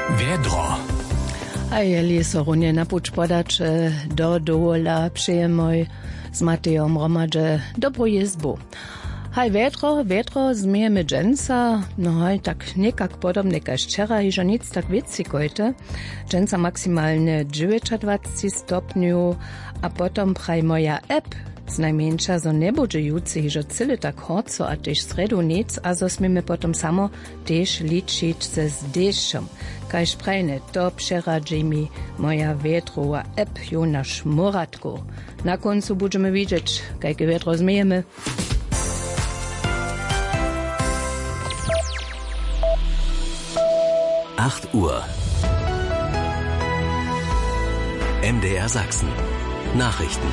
Wiedro. A jeli so runie napuć podać do dola przyjemoj z Matejom Romadze dobrą jezbu. Haj wiedro zmijemy dżęca, no haj tak niekak podobnie jak wczoraj, i że nic tak wiedzikojte. Dżęca maksymalnie 29 stopniu, a potom praj moja app znajmniejsza zo nie będzie jucy, że cyle tak horco, a też sredu nic, a zo smiemy potom samo też liczyć ze z deszczem. Kaj sprejne, to przeradzi mi moja wiedrowa app Jonasz Moratko. Na końcu będziemy widzieć, jakie wiedro zmijemy. Uhr. MDR Sachsen. Nachrichten.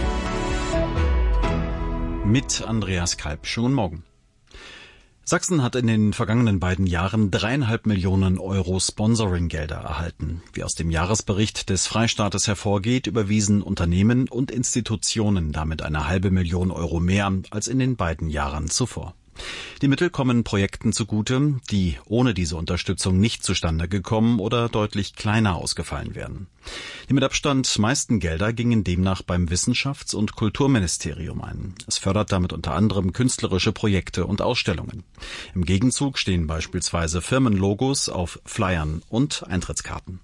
Mit Andreas Kalb. Schönen Morgen. Sachsen hat in den vergangenen beiden Jahren 3,5 Millionen Euro Sponsoringgelder erhalten. Wie aus dem Jahresbericht des Freistaates hervorgeht, überwiesen Unternehmen und Institutionen damit 1,5 Million Euro mehr als in den beiden Jahren zuvor. Die Mittel kommen Projekten zugute, die ohne diese Unterstützung nicht zustande gekommen oder deutlich kleiner ausgefallen wären. Die mit Abstand meisten Gelder gingen demnach beim Wissenschafts- und Kulturministerium ein. Es fördert damit unter anderem künstlerische Projekte und Ausstellungen. Im Gegenzug stehen beispielsweise Firmenlogos auf Flyern und Eintrittskarten.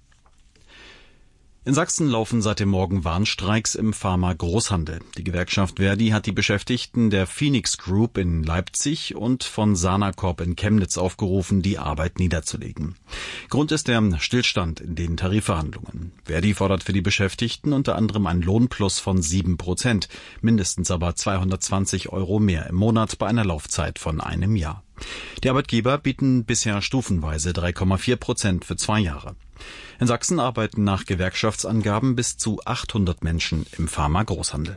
In Sachsen laufen seit dem Morgen Warnstreiks im Pharma-Großhandel. Die Gewerkschaft Verdi hat die Beschäftigten der Phoenix Group in Leipzig und von Sanacorp in Chemnitz aufgerufen, die Arbeit niederzulegen. Grund ist der Stillstand in den Tarifverhandlungen. Verdi fordert für die Beschäftigten unter anderem einen Lohnplus von 7%, mindestens aber 220 Euro mehr im Monat bei einer Laufzeit von einem Jahr. Die Arbeitgeber bieten bisher stufenweise 3,4% für 2 Jahre. In Sachsen arbeiten nach Gewerkschaftsangaben bis zu 800 Menschen im Pharma-Großhandel.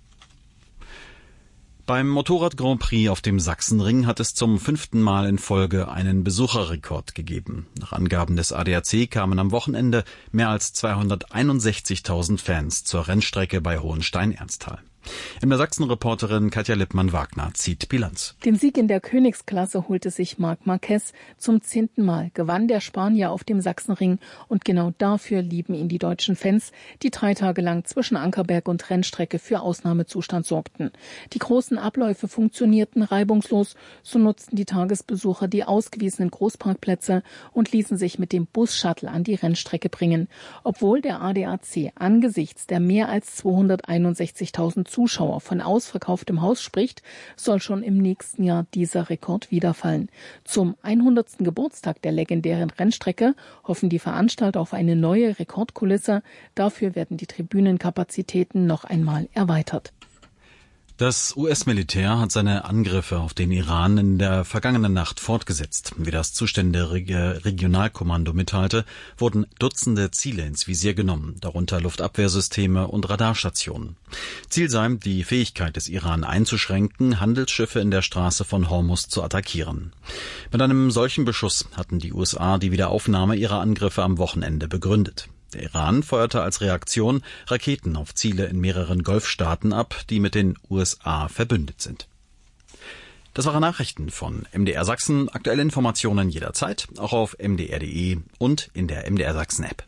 Beim Motorrad-Grand Prix auf dem Sachsenring hat es zum 5. Mal in Folge einen Besucherrekord gegeben. Nach Angaben des ADAC kamen am Wochenende mehr als 261.000 Fans zur Rennstrecke bei Hohenstein-Ernsthal. MDR Sachsen-Reporterin Katja Lippmann-Wagner zieht Bilanz. Den Sieg in der Königsklasse holte sich Marc Marquez. Zum 10. Mal gewann der Spanier auf dem Sachsenring und genau dafür lieben ihn die deutschen Fans, die 3 Tage lang zwischen Ankerberg und Rennstrecke für Ausnahmezustand sorgten. Die großen Abläufe funktionierten reibungslos, so nutzten die Tagesbesucher die ausgewiesenen Großparkplätze und ließen sich mit dem Bus-Shuttle an die Rennstrecke bringen. Obwohl der ADAC angesichts der mehr als 261.000 Zuschauer von ausverkauftem Haus spricht, soll schon im nächsten Jahr dieser Rekord wiederfallen. Zum 100. Geburtstag der legendären Rennstrecke hoffen die Veranstalter auf eine neue Rekordkulisse. Dafür werden die Tribünenkapazitäten noch einmal erweitert. Das US-Militär hat seine Angriffe auf den Iran in der vergangenen Nacht fortgesetzt. Wie das zuständige Regionalkommando mitteilte, wurden Dutzende Ziele ins Visier genommen, darunter Luftabwehrsysteme und Radarstationen. Ziel sei, die Fähigkeit des Iran einzuschränken, Handelsschiffe in der Straße von Hormuz zu attackieren. Mit einem solchen Beschuss hatten die USA die Wiederaufnahme ihrer Angriffe am Wochenende begründet. Der Iran feuerte als Reaktion Raketen auf Ziele in mehreren Golfstaaten ab, die mit den USA verbündet sind. Das waren Nachrichten von MDR Sachsen. Aktuelle Informationen jederzeit, auch auf mdr.de und in der MDR Sachsen App.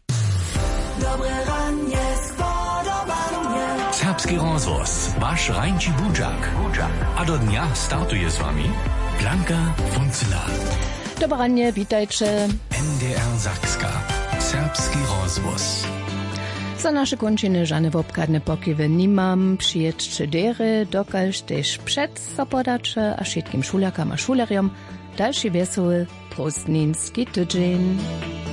Serbski rozvoz, wasz rańczy budziak. A do dnia startuje z wami Blanka Funcyna. Dobranie, witajcie. MDR Sachska. Serbski rozvoz. Za nasze kończyny żadne obkadne pokiwy nie mam. Przyjedźcie dery, dokalż też przed zapodacze, a wszystkim szulakam a szuleriom dalszy wesoły prostninski tydzień.